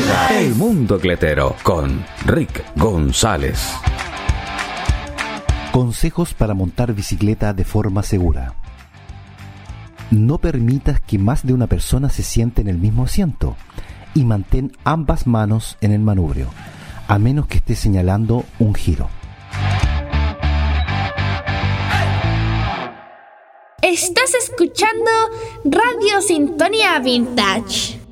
El Mundo Cletero con Rick González. Consejos para montar bicicleta de forma segura. No permitas que más de una persona se siente en el mismo asiento y mantén ambas manos en el manubrio, a menos que estés señalando un giro. Estás escuchando Radio Sintonía Vintage.